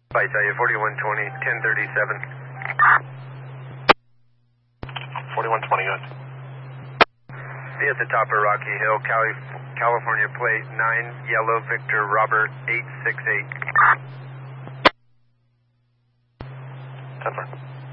I tell you, 4120, 1037. 4120, good. Be at the top of Rocky Hill, California plate 9, Yellow Victor Robert 868. 10-4.